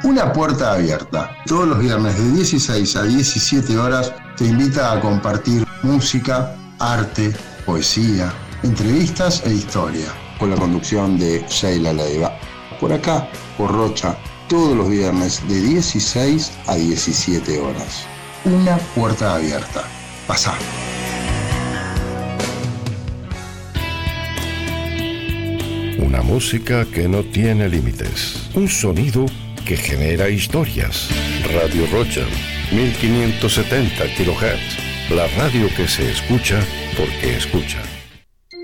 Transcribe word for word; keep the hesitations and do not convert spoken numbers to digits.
Una puerta abierta. Todos los viernes de dieciséis a diecisiete horas te invita a compartir música, arte, poesía, entrevistas e historia. Con la conducción de Sheila Leiva. Por acá, por Rocha, todos los viernes de dieciséis a diecisiete horas. Una puerta abierta. Pasá. Una música que no tiene límites. Un sonido que genera historias. Radio Rocha, mil quinientos setenta kilohertz. La radio que se escucha porque escucha.